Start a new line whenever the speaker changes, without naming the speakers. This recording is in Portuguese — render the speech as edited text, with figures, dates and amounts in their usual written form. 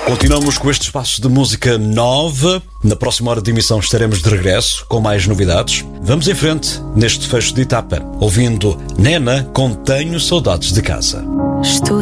Continuamos com este espaço de música nova. Na próxima hora de emissão estaremos de regresso com mais novidades. Vamos em frente neste fecho de etapa, ouvindo Nena com Tenho Saudades de Casa.
Estou